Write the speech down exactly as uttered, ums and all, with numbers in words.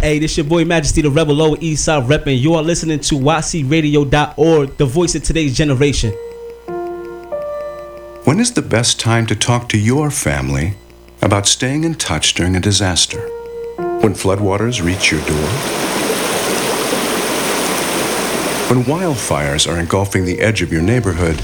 Hey, this your boy Majesty, the Rebel Lower East Side reppin'. You are listening to Y C radio dot org, the voice of today's generation. When is the best time to talk to your family about staying in touch during a disaster? When floodwaters reach your door? When wildfires are engulfing the edge of your neighborhood